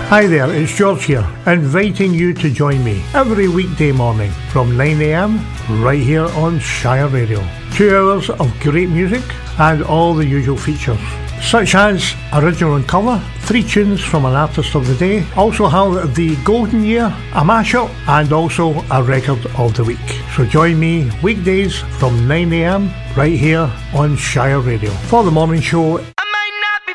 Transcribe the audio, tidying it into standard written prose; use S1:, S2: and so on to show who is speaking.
S1: Hi there, it's George here, inviting you to join me every weekday morning from 9am right here on Shire Radio. 2 hours of great music and all the usual features, such as original and cover, 3 tunes from an artist of the day, also have the golden year, a mashup, and also a record of the week. So join me weekdays from 9am right here on Shire Radio for the morning show.